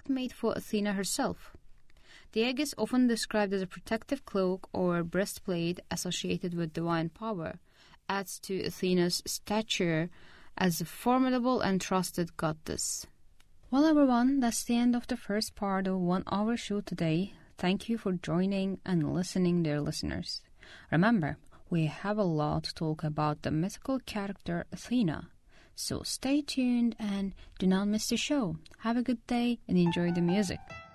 cloak made for Athena herself. The egg is often described as a protective cloak or breastplate associated with divine power, adds to Athena's stature as a formidable and trusted goddess. Well, everyone, that's the end of the first part of 1 Hour Show today. Thank you for joining and listening, dear listeners. Remember, we have a lot to talk about the mythical character Athena. So stay tuned and do not miss the show. Have a good day and enjoy the music.